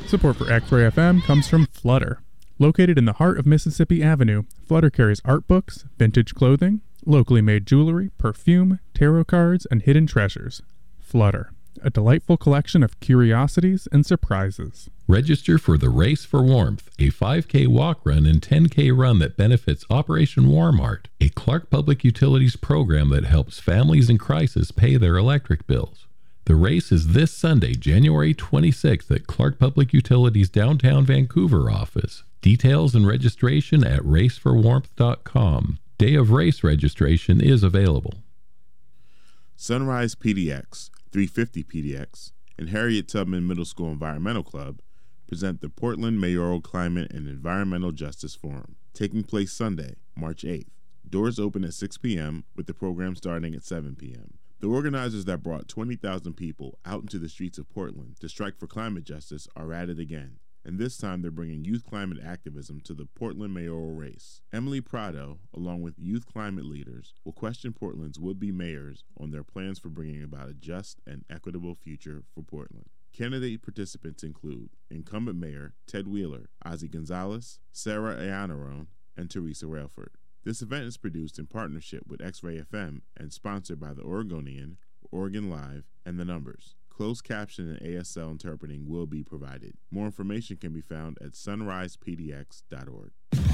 Support for X-Ray FM comes from Flutter. Located in the heart of Mississippi Avenue, Flutter carries art books, vintage clothing, locally made jewelry, perfume, tarot cards, and hidden treasures. Flutter, a delightful collection of curiosities and surprises. Register for the Race for Warmth, a 5K walk run and 10K run that benefits Operation Warm Heart, a Clark Public Utilities program that helps families in crisis pay their electric bills. The race is this Sunday, January 26th at Clark Public Utilities downtown Vancouver office. Details and registration at raceforwarmth.com. Day of race registration is available. Sunrise PDX, 350 PDX, and Harriet Tubman Middle School Environmental Club present the Portland Mayoral Climate and Environmental Justice Forum, taking place Sunday, March 8th. Doors open at 6 p.m., with the program starting at 7 p.m. The organizers that brought 20,000 people out into the streets of Portland to strike for climate justice are at it again, and this time they're bringing youth climate activism to the Portland mayoral race. Emily Prado, along with youth climate leaders, will question Portland's would-be mayors on their plans for bringing about a just and equitable future for Portland. Candidate participants include incumbent mayor Ted Wheeler, Ozzie Gonzalez, Sarah Iannarone, and Teresa Railford. This event is produced in partnership with X-Ray FM and sponsored by the Oregonian, Oregon Live, and The Numbers. Closed caption and ASL interpreting will be provided. More information can be found at sunrisepdx.org.